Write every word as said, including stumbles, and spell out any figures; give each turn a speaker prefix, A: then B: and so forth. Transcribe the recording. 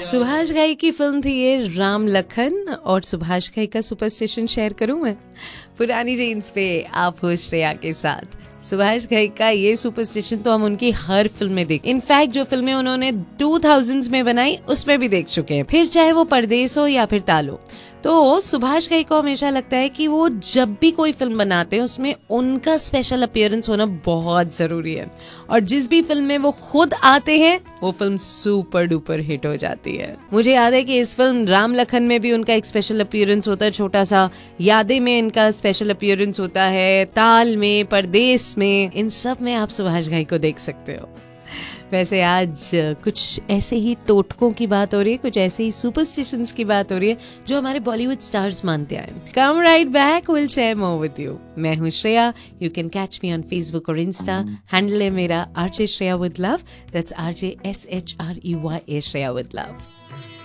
A: सुभाष घई की फिल्म थी ये राम लखन, और सुभाष घई का सुपरस्टिशन शेयर करूं मैं पुरानी जीन्स पे आप हो श्रेया के साथ। सुभाष घई का ये सुपरस्टिशन तो हम उनकी हर फिल्म में देख, इनफैक्ट जो फिल्में उन्होंने टू थाउज़ेंड्स में बनाई उसमें भी देख चुके हैं, फिर चाहे वो परदेस हो या फिर तालो। तो सुभाष घई को हमेशा लगता है कि वो जब भी कोई फिल्म बनाते हैं उसमें उनका स्पेशल अपीयरेंस होना बहुत जरूरी है, और जिस भी फिल्म में वो खुद आते हैं वो फिल्म सुपर डुपर हिट हो जाती है। मुझे याद है कि इस फिल्म राम लखन में भी उनका एक स्पेशल अपीयरेंस होता है छोटा सा, यादें में इनका स्पेशल अपीयरेंस होता है, ताल में, परदेस में, इन सब में आप सुभाष घई को देख सकते हो। वैसे आज कुछ ऐसे ही टोटकों की बात हो रही है, कुछ ऐसे ही सुपरस्टिशंस की बात हो रही है जो हमारे बॉलीवुड स्टार्स मानते आए। कम right back, will share more with you. मैं हूँ Shreya, you can catch me on Facebook और इंस्टा, हैंडल है मेरा RJ Shreya with love, that's RJ S H R E Y A Shreya with love.